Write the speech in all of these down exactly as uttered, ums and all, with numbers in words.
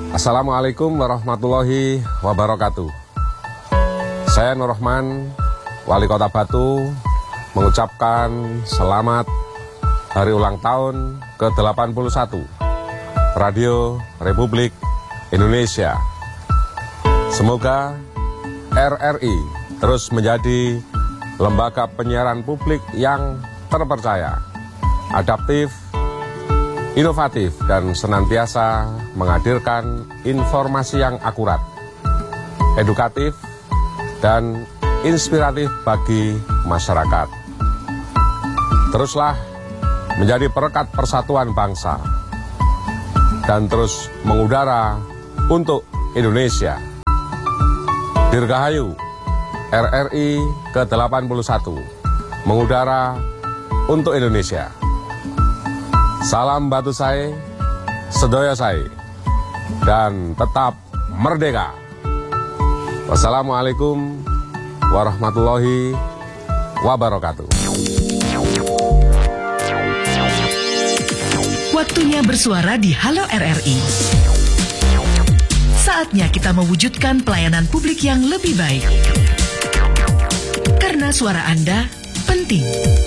Assalamualaikum warahmatullahi wabarakatuh. Saya Nur Rahman, Wali Kota Batu, mengucapkan selamat hari ulang tahun ke delapan puluh satu Radio Republik Indonesia. Semoga R R I terus menjadi lembaga penyiaran publik yang terpercaya, adaptif, inovatif, dan senantiasa menghadirkan informasi yang akurat, edukatif, dan inspiratif bagi masyarakat. Teruslah menjadi perekat persatuan bangsa dan terus mengudara untuk Indonesia. Dirgahayu R R I ke delapan puluh satu, mengudara untuk Indonesia. Salam Batu Sae, sedaya sae, dan tetap merdeka. Wassalamualaikum warahmatullahi wabarakatuh. Waktunya bersuara di Halo R R I. Saatnya kita mewujudkan pelayanan publik yang lebih baik. Karena suara Anda penting.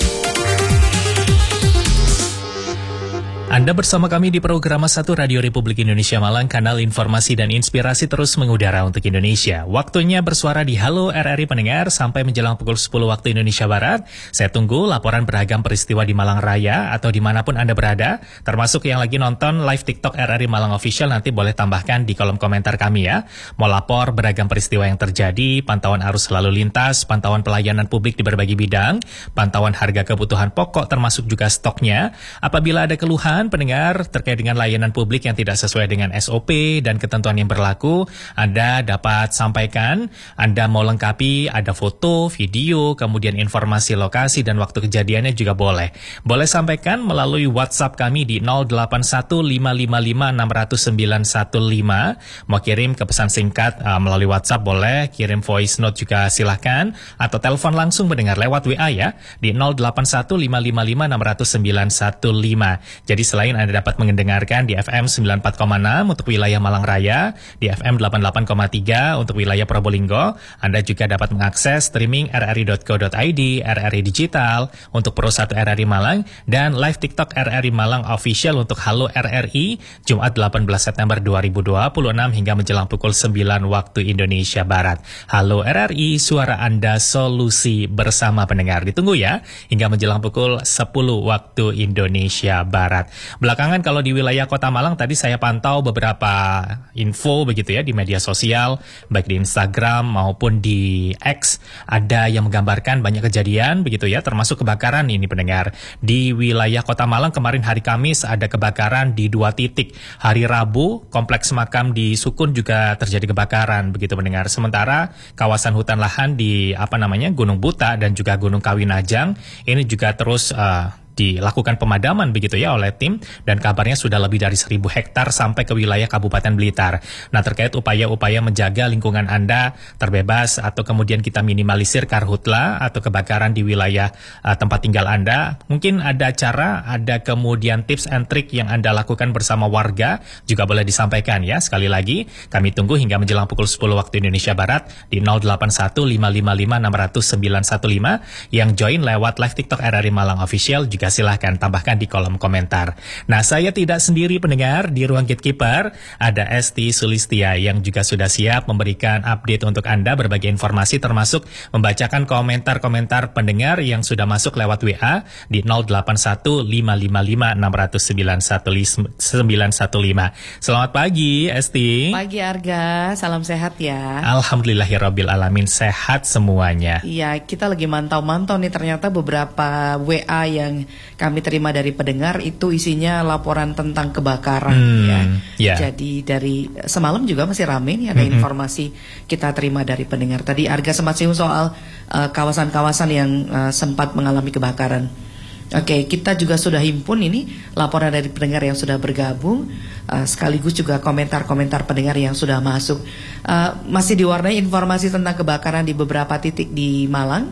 Anda bersama kami di program satu Radio Republik Indonesia Malang, kanal informasi dan inspirasi terus mengudara untuk Indonesia. Waktunya bersuara di Halo R R I pendengar sampai menjelang pukul sepuluh waktu Indonesia Barat. Saya tunggu laporan beragam peristiwa di Malang Raya atau dimanapun Anda berada, termasuk yang lagi nonton live TikTok R R I Malang Official, nanti boleh tambahkan di kolom komentar kami ya. Mau lapor beragam peristiwa yang terjadi, pantauan arus lalu lintas, pantauan pelayanan publik di berbagai bidang, pantauan harga kebutuhan pokok termasuk juga stoknya. Apabila ada keluhan pendengar terkait dengan layanan publik yang tidak sesuai dengan S O P dan ketentuan yang berlaku, Anda dapat sampaikan. Anda mau lengkapi, ada foto, video, kemudian informasi lokasi dan waktu kejadiannya juga boleh. Boleh sampaikan melalui WhatsApp kami di nol delapan satu lima lima lima enam nol nol sembilan satu lima. Mau kirim ke pesan singkat uh, melalui WhatsApp boleh, kirim voice note juga silahkan, atau telepon langsung mendengar lewat W A ya, di nol delapan satu lima lima lima enam nol nol sembilan satu lima. Jadi selain Anda dapat mendengarkan di F M sembilan puluh empat koma enam untuk wilayah Malang Raya, di F M delapan puluh delapan koma tiga untuk wilayah Probolinggo, Anda juga dapat mengakses streaming r r i dot co dot i d, R R I Digital untuk Pro satu R R I Malang, dan live TikTok R R I Malang Official untuk Halo R R I, Jumat delapan belas September dua ribu dua puluh enam hingga menjelang pukul sembilan waktu Indonesia Barat. Halo R R I, suara Anda solusi bersama pendengar. Ditunggu ya, hingga menjelang pukul sepuluh waktu Indonesia Barat. Belakangan kalau di wilayah Kota Malang tadi saya pantau beberapa info begitu ya di media sosial, baik di Instagram maupun di X, ada yang menggambarkan banyak kejadian begitu ya, termasuk kebakaran ini pendengar. Di wilayah Kota Malang kemarin hari Kamis ada kebakaran di dua titik. Hari Rabu kompleks makam di Sukun juga terjadi kebakaran begitu pendengar. Sementara kawasan hutan lahan di apa namanya Gunung Buta dan juga Gunung Kawinajang ini juga terus uh, dilakukan pemadaman begitu ya oleh tim, dan kabarnya sudah lebih dari seribu hektar sampai ke wilayah Kabupaten Blitar. Nah, terkait upaya-upaya menjaga lingkungan Anda terbebas atau kemudian kita minimalisir karhutla atau kebakaran di wilayah uh, tempat tinggal Anda, mungkin ada cara, ada kemudian tips and trick yang Anda lakukan bersama warga, juga boleh disampaikan ya. Sekali lagi, kami tunggu hingga menjelang pukul sepuluh waktu Indonesia Barat di nol delapan satu lima lima lima enam nol nol sembilan satu lima. Yang join lewat live TikTok R R I Malang Official juga silahkan tambahkan di kolom komentar. Nah, saya tidak sendiri pendengar, di ruang gatekeeper ada Esti Sulistia yang juga sudah siap memberikan update untuk Anda berbagai informasi, termasuk membacakan komentar-komentar pendengar yang sudah masuk lewat W A di nol delapan satu lima lima lima enam nol nol sembilan satu lima. Selamat pagi Esti. Pagi Arga, salam sehat ya. Alhamdulillahirabbil alamin, sehat semuanya. Iya, kita lagi mantau-mantau nih, ternyata beberapa W A yang kami terima dari pendengar itu isinya laporan tentang kebakaran hmm, ya. Yeah. Jadi dari semalam juga masih rame nih, ada mm-hmm. informasi kita terima dari pendengar. Tadi Arga sempat singgung soal uh, kawasan-kawasan yang uh, sempat mengalami kebakaran. Oke, kita juga sudah himpun ini laporan dari pendengar yang sudah bergabung, uh, sekaligus juga komentar-komentar pendengar yang sudah masuk. Uh, masih diwarnai informasi tentang kebakaran di beberapa titik di Malang.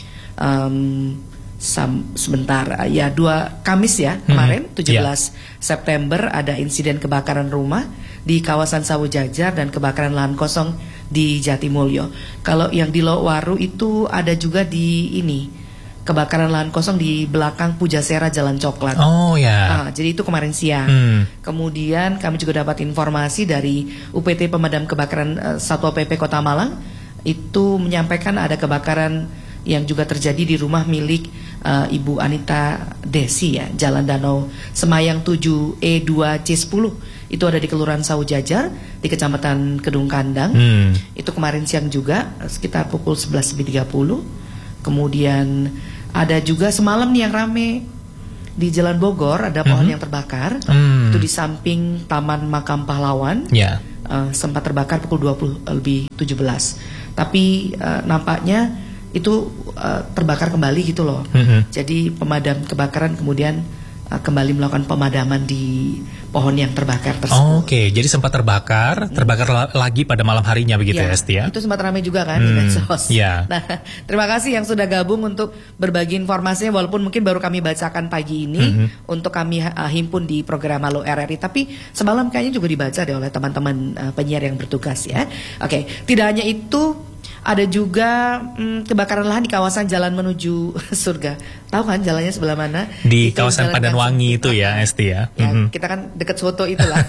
Um, Sam, sebentar ya, dua Kamis ya kemarin hmm, tujuh belas yeah. September ada insiden kebakaran rumah di kawasan Sawo Jajar dan kebakaran lahan kosong di Jatimulyo. Kalau yang di Lowaru itu ada juga di ini, kebakaran lahan kosong di belakang Pujasera Jalan Coklat. Oh ya. Nah, jadi itu kemarin siang. Hmm. Kemudian kami juga dapat informasi dari U P T Pemadam Kebakaran uh, Satpol P P Kota Malang, itu menyampaikan ada kebakaran yang juga terjadi di rumah milik uh, Ibu Anita Desi ya, Jalan Danau Semayang tujuh E dua C sepuluh. Itu ada di Kelurahan Sawo Jajar di Kecamatan Kedung Kandang. Hmm. Itu kemarin siang juga sekitar pukul sebelas lebih tiga puluh. Kemudian ada juga semalam nih yang rame di Jalan Bogor, ada pohon hmm. yang terbakar. Hmm. Itu di samping Taman Makam Pahlawan. Yeah. Uh, sempat terbakar pukul dua puluh lebih tujuh belas. Tapi uh, nampaknya itu uh, terbakar kembali gitu loh. Mm-hmm. Jadi pemadam kebakaran kemudian uh, kembali melakukan pemadaman di pohon yang terbakar tersebut. Oh, Oke, okay. Jadi sempat terbakar, terbakar la- lagi pada malam harinya begitu ya, Esti ya? Itu sempat ramai juga kan hmm, di medsos. Yeah. Nah, terima kasih yang sudah gabung untuk berbagi informasinya, walaupun mungkin baru kami bacakan pagi ini mm-hmm. untuk kami uh, himpun di program Halo R R I. Tapi semalam kayaknya juga dibaca deh oleh teman-teman uh, penyiar yang bertugas ya. Oke, okay. Tidak hanya itu, ada juga hmm, kebakaran lahan di kawasan jalan menuju surga. Tahu kan jalannya sebelah mana? Di itu kawasan Padanwangi itu ya, Esti ya. Ya mm-hmm. Kita kan dekat Soto itulah.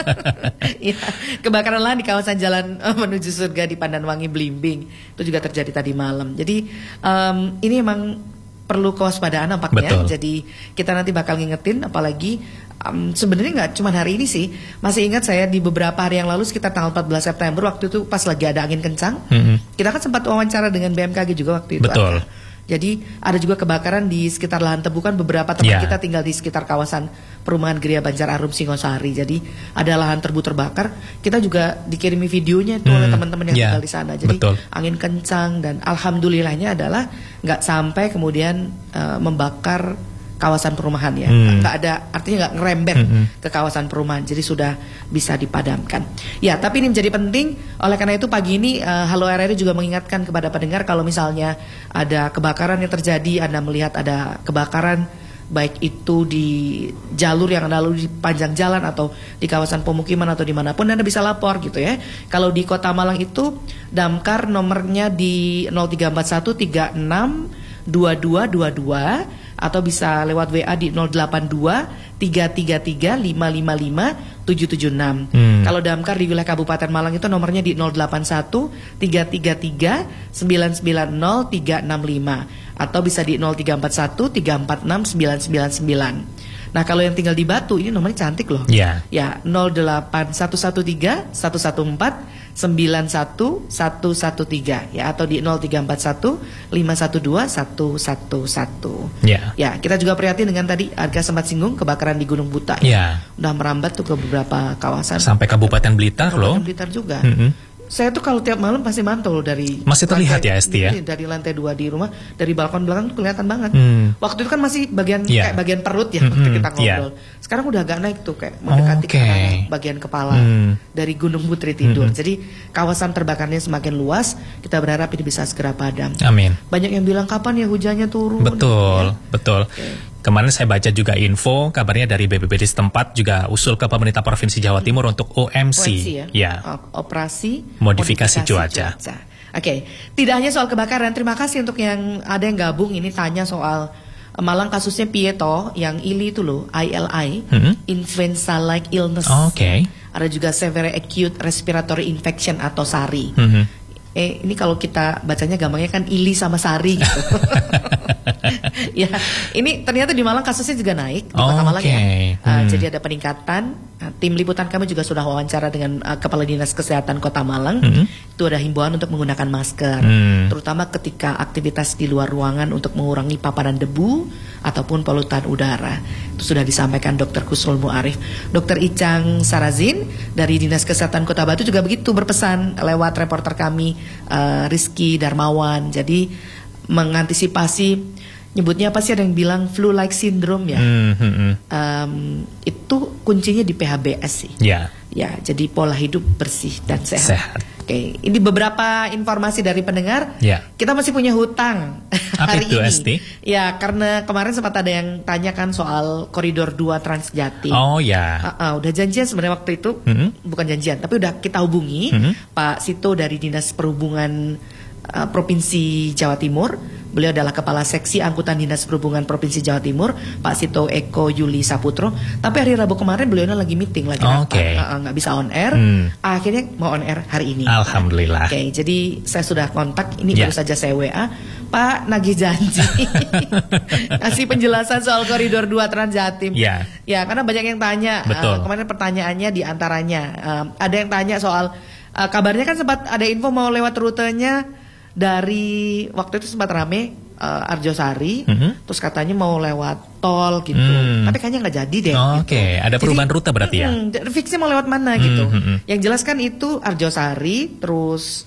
Ya, kebakaran lahan di kawasan jalan uh, menuju surga di Padanwangi Blimbing. Itu juga terjadi tadi malam. Jadi um, ini emang perlu kewaspadaan nampaknya. Betul. Jadi kita nanti bakal ngingetin, apalagi um, sebenarnya nggak cuma hari ini sih. Masih ingat saya di beberapa hari yang lalu sekitar tanggal empat belas September, waktu itu pas lagi ada angin kencang, mm-hmm. kita kan sempat wawancara dengan B M K G juga waktu itu. Betul. Ada. Jadi ada juga kebakaran di sekitar lahan tebukan, beberapa teman yeah. kita tinggal di sekitar kawasan perumahan Geria Banjar Arum Singosari. Jadi ada lahan tebu terbakar. Kita juga dikirimi videonya itu hmm, oleh teman-teman yang yeah, tinggal di sana. Jadi betul. Angin kencang dan alhamdulillahnya adalah nggak sampai kemudian uh, membakar kawasan perumahan ya, hmm. nggak ada, artinya nggak ngerembet hmm. ke kawasan perumahan, jadi sudah bisa dipadamkan. Ya, tapi ini menjadi penting. Oleh karena itu pagi ini uh, Halo R R I juga mengingatkan kepada pendengar, kalau misalnya ada kebakaran yang terjadi, Anda melihat ada kebakaran baik itu di jalur yang lalu di panjang jalan atau di kawasan pemukiman atau dimanapun, Anda bisa lapor gitu ya. Kalau di Kota Malang itu damkar nomornya di nol tiga empat satu tiga enam dua dua dua dua atau bisa lewat W A di nol delapan dua tiga tiga tiga lima lima lima tujuh tujuh enam. Hmm. Kalau damkar di wilayah Kabupaten Malang itu nomornya di nol delapan satu tiga tiga tiga sembilan sembilan nol tiga enam lima atau bisa di nol tiga empat satu tiga empat enam sembilan sembilan sembilan. Nah, kalau yang tinggal di Batu ini nomornya cantik loh. Yeah. Ya, nol delapan satu satu tiga satu satu empat sembilan satu satu satu tiga ya, atau di nol tiga empat satu lima satu dua satu satu satu. Ya. Ya, kita juga prihatin dengan tadi harga sempat singgung kebakaran di Gunung Buta. Ya. Udah merambat tuh ke beberapa kawasan. Sampai Kabupaten Blitar loh. Kabupaten Blitar juga. Mm-hmm. Saya tuh kalau tiap malam pasti mantau loh dari masih terlihat lantai, ya Esti ya, dari lantai dua di rumah, dari balkon belakang tuh kelihatan banget. Hmm. Waktu itu kan masih bagian yeah. kayak bagian perut ya, mm-hmm. waktu kita ngobrol. Yeah. Sekarang udah agak naik tuh kayak mendekati okay. ke bagian kepala hmm. dari Gunung Putri Tidur. Mm-hmm. Jadi kawasan terbakarnya semakin luas. Kita berharap ini bisa segera padam. Amin. Banyak yang bilang kapan ya hujannya turun. Betul, ya? betul. Okay. Kemarin saya baca juga info, kabarnya dari B P B D setempat juga usul ke pemerintah Provinsi Jawa Timur untuk O M C, O M C ya? ya. Operasi Modifikasi, Modifikasi Cuaca. cuaca. Oke, okay. Tidak hanya soal kebakaran, terima kasih untuk yang ada yang gabung ini tanya soal Malang kasusnya Pieto yang I L I itu loh, I L I, hmm? Influenza-like illness. Oke. Okay. Ada juga severe acute respiratory infection atau SARI. Hmm. Eh ini kalau kita bacanya gampangnya kan Ili sama Sari gitu. Ya, ini ternyata di Malang kasusnya juga naik di Kota oh, Malang okay. ya. Uh, hmm. Jadi ada peningkatan. Uh, tim liputan kami juga sudah wawancara dengan uh, Kepala Dinas Kesehatan Kota Malang. Hmm. Itu ada himbauan untuk menggunakan masker, hmm. terutama ketika aktivitas di luar ruangan untuk mengurangi paparan debu ataupun polutan udara. Itu sudah disampaikan Dokter Kusrul Muarif. Dokter Icang Sarazin dari Dinas Kesehatan Kota Batu juga begitu berpesan lewat reporter kami uh, Rizky Darmawan. Jadi mengantisipasi, nyebutnya apa sih, ada yang bilang flu-like syndrome ya. Mm-hmm. um, itu kuncinya di P H B S sih. Ya. Ya, jadi pola hidup bersih dan sehat. Sehat. Oke, ini beberapa informasi dari pendengar. Ya. Kita masih punya hutang Apa hari itu, ini. Esti? Ya, karena kemarin sempat ada yang tanyakan soal koridor dua Transjatim. Oh ya. Uh, uh, udah janjian sebenarnya waktu itu, Mm-hmm. bukan janjian, tapi udah kita hubungi Mm-hmm. Pak Sito dari Dinas Perhubungan uh, Provinsi Jawa Timur. Beliau adalah Kepala Seksi Angkutan Dinas Perhubungan Provinsi Jawa Timur, Pak Sito Eko Yuli Saputro. Tapi hari Rabu kemarin beliau lagi meeting, lagi Oh, rapat, okay. uh, uh, nggak bisa on air. Hmm. Akhirnya mau on air hari ini. Alhamdulillah. Oke, jadi saya sudah kontak, ini Ya. baru saja saya W A, Pak nagih janji kasih penjelasan soal koridor dua Transjatim. Ya. Ya, karena banyak yang tanya. Betul. Uh, kemarin pertanyaannya di antaranya uh, ada yang tanya soal uh, kabarnya kan sempat ada info mau lewat rutenya dari waktu itu sempat rame uh, Arjosari, Mhm. terus katanya mau lewat tol gitu. Hmm. Tapi kayaknya nggak jadi deh. Oh, gitu. oke. Ada perubahan rute berarti ya? mm, fixnya mau lewat mana gitu. Hmm, hmm, hmm. Yang jelas kan itu Arjosari, terus